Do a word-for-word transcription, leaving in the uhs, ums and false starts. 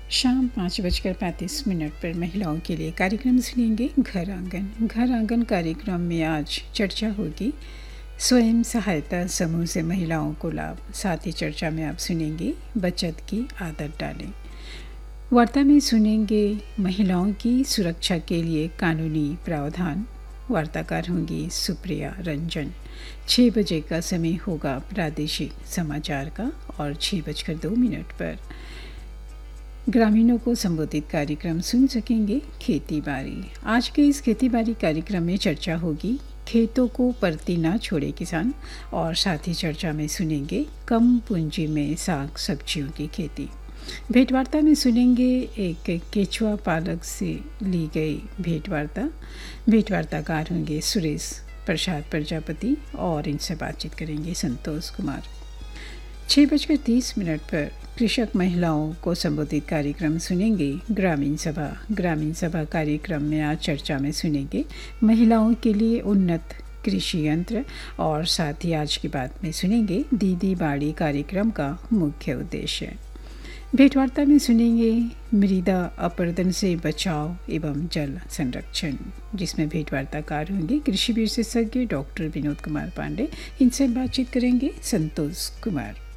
शाम पाँच बजकर पैंतीस मिनट पर महिलाओं के लिए कार्यक्रम सुनेंगे घर आंगन। घर आंगन कार्यक्रम में आज चर्चा होगी स्वयं सहायता समूह से महिलाओं को लाभ। साथ ही चर्चा में आप सुनेंगे बचत की आदत डालें। वार्ता में सुनेंगे महिलाओं की सुरक्षा के लिए कानूनी प्रावधान। वार्ताकार होंगी सुप्रिया रंजन। छः बजे का समय होगा प्रादेशिक समाचार का और छः बजकर दो मिनट पर ग्रामीणों को संबोधित कार्यक्रम सुन सकेंगे खेती बाड़ी। आज के इस खेती बाड़ी कार्यक्रम में चर्चा होगी खेतों को परती ना छोड़े किसान, और साथ ही चर्चा में सुनेंगे कम पूंजी में साग सब्जियों की खेती। भेंटवार्ता में सुनेंगे एक केचुआ पालक से ली गई भेंटवार्ता। भेंटवार्ताकार होंगे सुरेश प्रसाद प्रजापति और इनसे बातचीत करेंगे संतोष कुमार। छः बजकर तीस मिनट पर कृषक महिलाओं को संबोधित कार्यक्रम सुनेंगे ग्रामीण सभा। ग्रामीण सभा कार्यक्रम में आज चर्चा में सुनेंगे महिलाओं के लिए उन्नत कृषि यंत्र, और साथ ही आज की बात में सुनेंगे दीदी बाड़ी कार्यक्रम का मुख्य उद्देश्य। भेंटवार्ता में सुनेंगे मृदा अपरदन से बचाव एवं जल संरक्षण, जिसमें भेंटवार्ताकार होंगे कृषि विशेषज्ञ डॉक्टर विनोद कुमार पांडे। इनसे बातचीत करेंगे संतोष कुमार।